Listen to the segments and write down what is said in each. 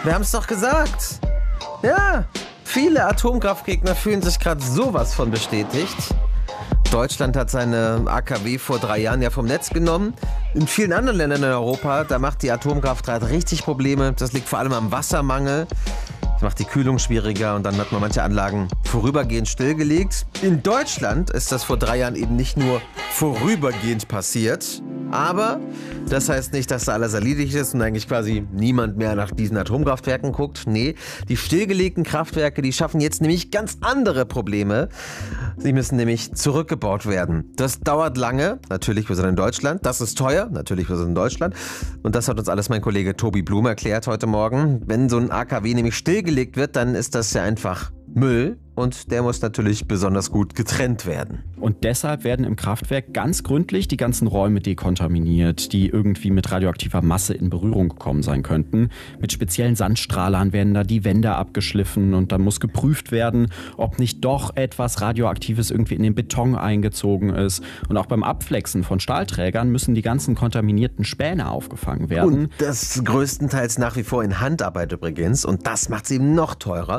Wir haben es doch gesagt. Ja, viele Atomkraftgegner fühlen sich gerade sowas von bestätigt. Deutschland hat seine AKW vor 3 Jahren ja vom Netz genommen. In vielen anderen Ländern in Europa, da macht die Atomkraft gerade richtig Probleme. Das liegt vor allem am Wassermangel. Das macht die Kühlung schwieriger und dann hat man manche Anlagen vorübergehend stillgelegt. In Deutschland ist das vor 3 Jahren eben nicht nur vorübergehend passiert. Aber das heißt nicht, dass da alles erledigt ist und eigentlich quasi niemand mehr nach diesen Atomkraftwerken guckt. Nee, die stillgelegten Kraftwerke, die schaffen jetzt nämlich ganz andere Probleme. Sie müssen nämlich zurückgebaut werden. Das dauert lange, natürlich wir sind in Deutschland. Das ist teuer, natürlich wir sind in Deutschland. Und das hat uns alles mein Kollege Tobi Blum erklärt heute Morgen. Wenn so ein AKW nämlich stillgelegt wird, dann ist das ja einfach Müll und der muss natürlich besonders gut getrennt werden. Und deshalb werden im Kraftwerk ganz gründlich die ganzen Räume dekontaminiert, die irgendwie mit radioaktiver Masse in Berührung gekommen sein könnten. Mit speziellen Sandstrahlern werden da die Wände abgeschliffen und dann muss geprüft werden, ob nicht doch etwas Radioaktives irgendwie in den Beton eingezogen ist. Und auch beim Abflexen von Stahlträgern müssen die ganzen kontaminierten Späne aufgefangen werden. Und das größtenteils nach wie vor in Handarbeit übrigens. Und das macht es eben noch teurer.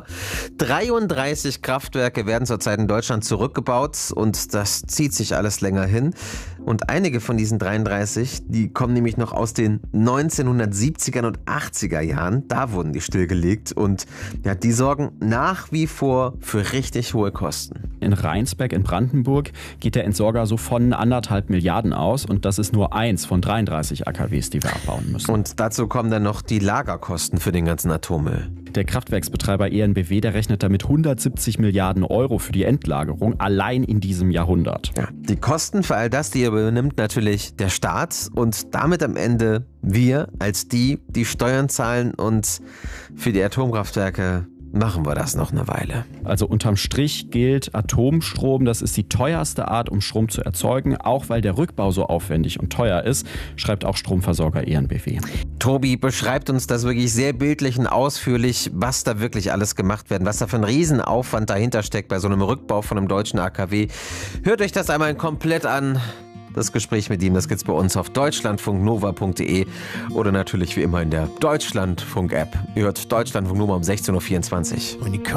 33 Kraftwerke werden zurzeit in Deutschland zurückgebaut und das zieht sich alles länger hin. Und einige von diesen 33, die kommen nämlich noch aus den 1970er und 80er Jahren. Da wurden die stillgelegt und ja, die sorgen nach wie vor für richtig hohe Kosten. In Rheinsberg in Brandenburg geht der Entsorger so von 1,5 Milliarden aus und das ist nur eins von 33 AKWs, die wir abbauen müssen. Und dazu kommen dann noch die Lagerkosten für den ganzen Atommüll. Der Kraftwerksbetreiber EnBW, der rechnet damit 170 Milliarden Euro für die Endlagerung allein in diesem Jahrhundert. Ja, die Kosten für all das, die übernimmt natürlich der Staat und damit am Ende wir als die Steuern zahlen und für die Atomkraftwerke machen wir das noch eine Weile. Also unterm Strich gilt, Atomstrom, das ist die teuerste Art, um Strom zu erzeugen, auch weil der Rückbau so aufwendig und teuer ist, schreibt auch Stromversorger EnBW. Tobi beschreibt uns das wirklich sehr bildlich und ausführlich, was da wirklich alles gemacht wird, was da für ein Riesenaufwand dahinter steckt bei so einem Rückbau von einem deutschen AKW. Hört euch das einmal komplett an. Das Gespräch mit ihm, das gibt's bei uns auf deutschlandfunknova.de oder natürlich wie immer in der Deutschlandfunk-App. Ihr hört Deutschlandfunk Nova um 16.24 Uhr.